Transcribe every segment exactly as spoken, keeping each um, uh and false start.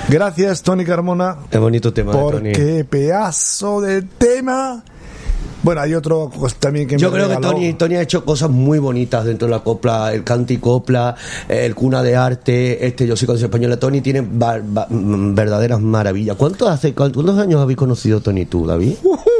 Gracias, Tony Carmona. Qué bonito tema, porque Tony. pedazo de tema. Bueno, hay otro pues, también que Yo me creo regaló. que Tony, Tony ha hecho cosas muy bonitas dentro de la copla, el canto y copla, el cuna de arte, este Yo soy canción española. Tony tiene va, va, verdaderas maravillas. ¿Cuántos hace cuántos años habéis conocido Tony tú, David?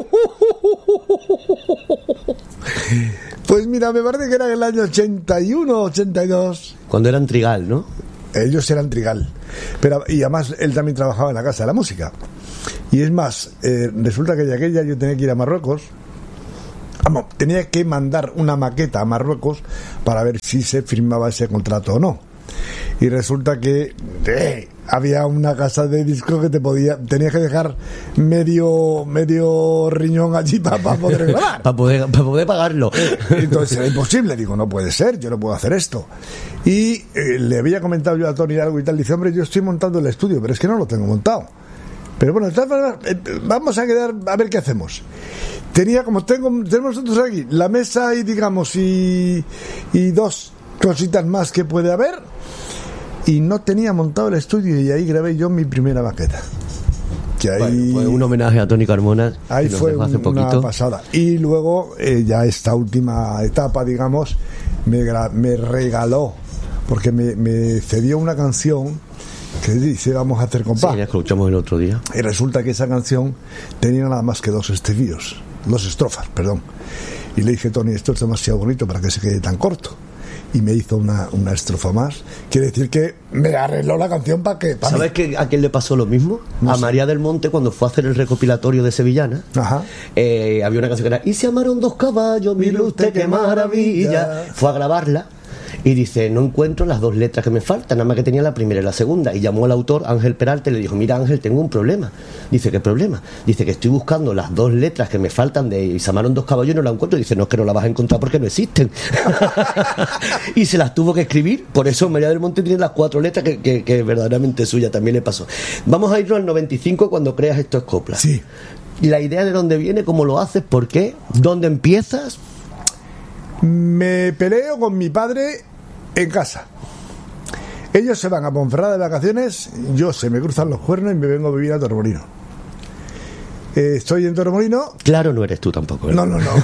Pues mira, me parece que era en el año ochenta y uno, ochenta y dos. Cuando eran Trigal, ¿no? Ellos eran Trigal. Pero, y además él también trabajaba en la Casa de la Música. Y es más, eh, resulta que de aquella yo tenía que ir a Marruecos. Vamos, tenía que mandar una maqueta a Marruecos para ver si se firmaba ese contrato o no. Y resulta que eh, había una casa de discos que te podía, tenías que dejar medio medio riñón allí para, para poder grabar. para poder, para poder pagarlo. Entonces era imposible, digo, no puede ser, yo no puedo hacer esto. Y eh, le había comentado yo a Tony algo y tal, dice, hombre, yo estoy montando el estudio, pero es que no lo tengo montado. Pero bueno, vamos a quedar a ver qué hacemos. Tenía, como tengo, tenemos nosotros aquí, la mesa y digamos, y, y dos cositas más que puede haber, y no tenía montado el estudio, y ahí grabé yo mi primera maqueta. Que ahí Bueno, fue un homenaje a Tony Carmona. Ahí fue un, hace poquito. Una pasada. Y luego, eh, ya esta última etapa, digamos, me, gra- me regaló, porque me, me cedió una canción que dice Vamos a hacer compás. Sí, ya escuchamos el otro día. Y resulta que esa canción tenía nada más que dos estribillos, dos estrofas, perdón. Y le dije, Tony, esto es demasiado bonito para que se quede tan corto. Y me hizo una, una estrofa más. Quiere decir que me arregló la canción para que... Pa ¿Sabes que a quién le pasó lo mismo? No a sé. María del Monte, cuando fue a hacer el recopilatorio de Sevillana. Ajá. Eh, había una canción que era Y se amaron dos caballos, mire usted qué maravilla. Fue a grabarla y dice, no encuentro las dos letras que me faltan, nada más que tenía la primera y la segunda. Y llamó al autor, Ángel Peralta, y le dijo, mira Ángel, tengo un problema. Dice, ¿qué problema? Dice que estoy buscando las dos letras que me faltan de Y se amaron dos caballos y no las encuentro. Dice, no, es que no las vas a encontrar porque no existen. Y se las tuvo que escribir. Por eso María del Monte tiene las cuatro letras que, que, que verdaderamente suya también le pasó. Vamos a irnos al noventa y cinco cuando creas Esto es Copla. Sí. La idea de dónde viene, cómo lo haces, por qué, dónde empiezas. Me peleo con mi padre en casa. Ellos se van a Ponferrada de vacaciones, yo se me cruzan los cuernos y me vengo a vivir a Torremolinos. Eh, estoy en Torremolinos. Claro, no eres tú tampoco, ¿verdad? No, no, no.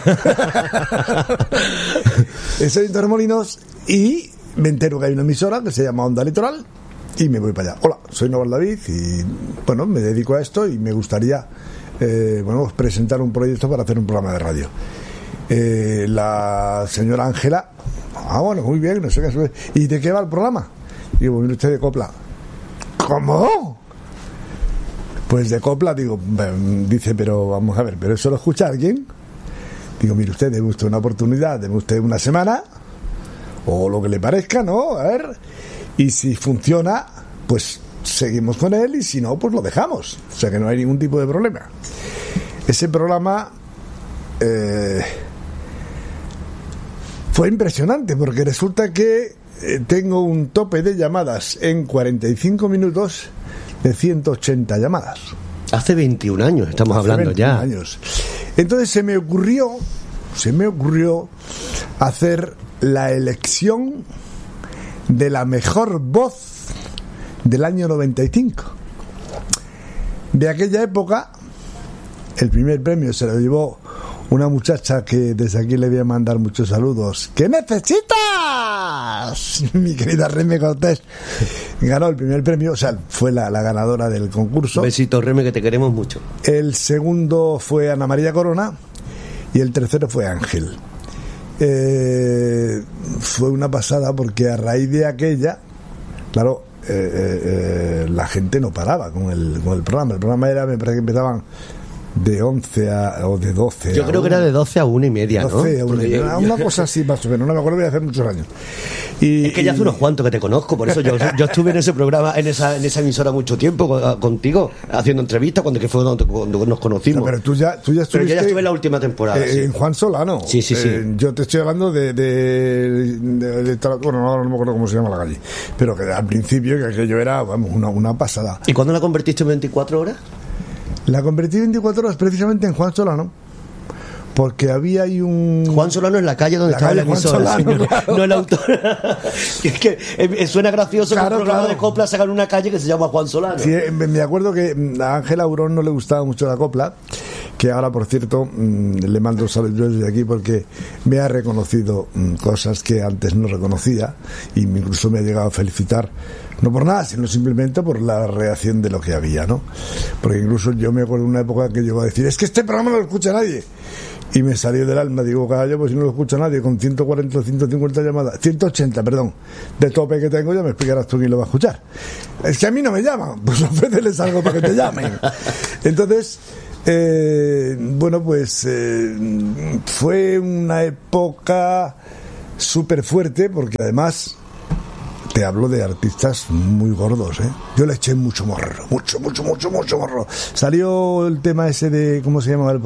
Estoy en Torremolinos y me entero que hay una emisora que se llama Onda Litoral y me voy para allá. Hola, soy Noval David y bueno, me dedico a esto y me gustaría eh, bueno, presentar un proyecto para hacer un programa de radio. Eh, la señora Ángela, ah bueno, muy bien, no sé qué, ¿y de qué va el programa? Digo, mire usted, de copla. ¿Cómo? Pues de copla, digo, dice, pero vamos a ver, ¿pero eso lo escucha alguien? Digo, mire usted, deme usted una oportunidad, deme usted una semana o lo que le parezca, ¿no? A ver, y si funciona, pues seguimos con él, y si no, pues lo dejamos, o sea que no hay ningún tipo de problema. Ese programa eh, fue impresionante porque resulta que eh, tengo un tope de llamadas en cuarenta y cinco minutos de ciento ochenta llamadas. Hace veintiún años estamos Hace hablando veintiún ya. Años. Entonces se me ocurrió, se me ocurrió hacer la elección de la mejor voz del año noventa y cinco. De aquella época, el primer premio se lo llevó una muchacha que desde aquí le voy a mandar muchos saludos. ¿Qué necesitas? Mi querida Reme Cortés ganó el primer premio, o sea, fue la, la ganadora del concurso. Besito, Reme, que te queremos mucho. El segundo fue Ana María Corona y el tercero fue Ángel. Eh, fue una pasada porque a raíz de aquella, claro, eh, eh, eh, la gente no paraba con el, con el programa. El programa era, me parece que empezaban de once a, o de doce. Yo creo que era de doce a una y media, ¿no? doce a una y media, Porque- una cosa así más o menos, no me acuerdo, voy a hacer muchos años. Y, Es que ya hace y- unos cuantos que te conozco, por eso yo, yo estuve en ese programa, en esa, en esa emisora mucho tiempo con- contigo, haciendo entrevistas cuando, que fue cuando, cuando nos conocimos. No, pero tú ya, tú ya Pero estuviste. yo ya estuve en la última temporada. Eh, sí. En Juan Solano. Sí, sí, sí. Eh, yo te estoy hablando de, de, de literatura, bueno, ahora no me acuerdo cómo se llama la calle, pero que al principio que aquello era, vamos, una, una pasada. ¿Y cuándo la convertiste en veinticuatro horas? La convertí veinticuatro horas precisamente en Juan Solano, porque había ahí un... Juan Solano en la calle donde La estaba calle la Juan emisora, Solano, señor. claro. No el autor. Es que eh, suena gracioso Claro, que un programa claro. de copla se haga en una calle que se llama Juan Solano. Sí, me acuerdo que a Ángel Aurón no le gustaba mucho la copla, que ahora, por cierto, le mando saludos desde aquí porque me ha reconocido cosas que antes no reconocía y incluso me ha llegado a felicitar, no por nada, sino simplemente por la reacción de lo que había, ¿no? Porque incluso yo me acuerdo de una época que llegó a decir, es que este programa no lo escucha nadie. Y me salió del alma, digo, caballo, pues si no lo escucha nadie, con ciento cuarenta, ciento cincuenta llamadas, ciento ochenta, perdón, de tope que tengo, ya me explicarás tú quién lo va a escuchar. Es que a mí no me llaman, pues ofréceles algo para que te llamen. Entonces, eh, bueno, pues eh, fue una época súper fuerte, porque además te hablo de artistas muy gordos, ¿eh? Yo le eché mucho morro, mucho, mucho, mucho, mucho morro. Salió el tema ese de, ¿cómo se llama? El